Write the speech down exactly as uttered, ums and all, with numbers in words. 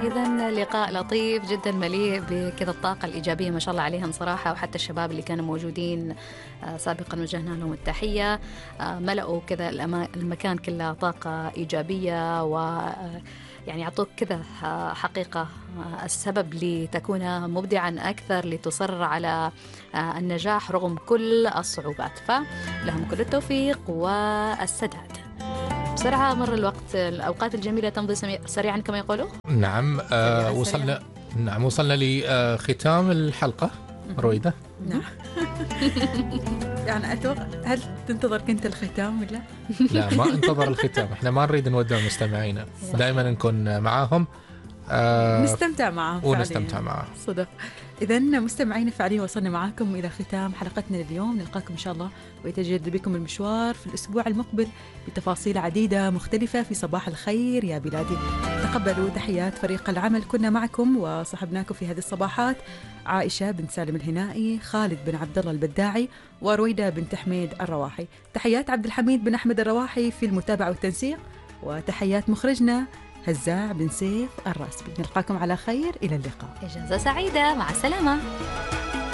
إذا لقاء لطيف جدا مليء بكذا الطاقة الإيجابية ما شاء الله عليهم صراحة، وحتى الشباب اللي كانوا موجودين سابقا وجهنا لهم التحية. ملأوا كذا المكان كله طاقة إيجابية، و يعني يعطوك كذا حقيقة السبب لتكون مبدعا أكثر، لتصر على النجاح رغم كل الصعوبات. فلهم كل التوفيق والسداد. بسرعة مر الوقت، الأوقات الجميلة تمضي سريعا كما يقولوا. نعم آه وصلنا نعم وصلنا لختام الحلقة رويدة. نعم. يعني أتوقع هل تنتظر كنت الختام ولا؟ لا، ما انتظر الختام، احنا ما نريد نودع مستمعينا، دائما نكون معاهم آه نستمتع معهم ونستمتع معهم صدق. إذا مستمعين فعليا وصلنا معاكم إلى ختام حلقتنا اليوم. نلقاكم إن شاء الله ويتجدد بكم المشوار في الأسبوع المقبل بتفاصيل عديدة مختلفة في صباح الخير يا بلادي. تقبلوا تحيات فريق العمل، كنا معكم وصحبناكم في هذه الصباحات عائشة بن سالم الهنائي، خالد بن عبد الله البداعي، ورويدة بنت حميد الرواحي. تحيات عبد الحميد بن أحمد الرواحي في المتابعة والتنسيق، وتحيات مخرجنا هزاع بن سيف الراسبي. نلقاكم على خير، إلى اللقاء. إجازة سعيدة، مع السلامة.